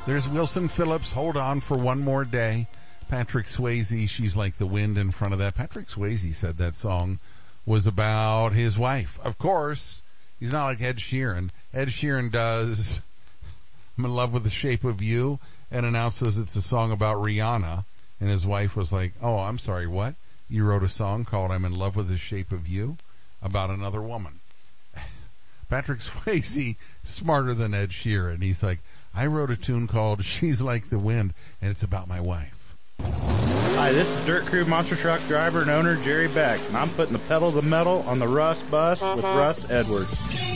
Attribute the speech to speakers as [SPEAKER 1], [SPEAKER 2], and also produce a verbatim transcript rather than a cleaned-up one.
[SPEAKER 1] There's Wilson Phillips, Hold On for One More Day. Patrick Swayze, She's Like the Wind in front of that. Patrick Swayze said that song was about his wife. Of course, he's not like Ed Sheeran. Ed Sheeran does I'm in Love with the Shape of You and announces it's a song about Rihanna. And his wife was like, oh, I'm sorry, what? You wrote a song called I'm in Love with the Shape of You about another woman. Patrick Swayze, smarter than Ed Sheeran. He's like, I wrote a tune called She's Like the Wind, and it's about my wife.
[SPEAKER 2] Hi, this is Dirt Crew monster truck driver and owner Jerry Beck, and I'm putting the pedal to the metal on the Russ bus with Russ Edwards.